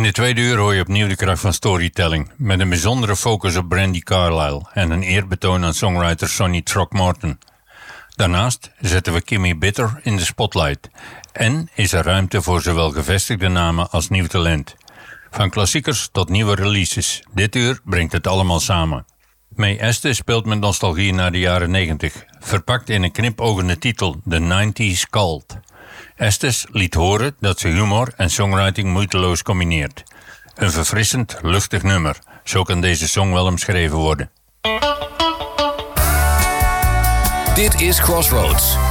de tweede uur hoor je opnieuw de kracht van storytelling, met een bijzondere focus op Brandi Carlile en een eerbetoon aan songwriter Sonny Throckmorton. Daarnaast zetten we Kimmy Bitter in de spotlight en is er ruimte voor zowel gevestigde namen als nieuw talent. Van klassiekers tot nieuwe releases, dit uur brengt het allemaal samen. May Este speelt met nostalgie naar de jaren 90, verpakt in een knipogende titel, The 90s Cult. Estes liet horen dat ze humor en songwriting moeiteloos combineert. Een verfrissend, luchtig nummer, zo kan deze song wel omschreven worden. Dit is Crossroads.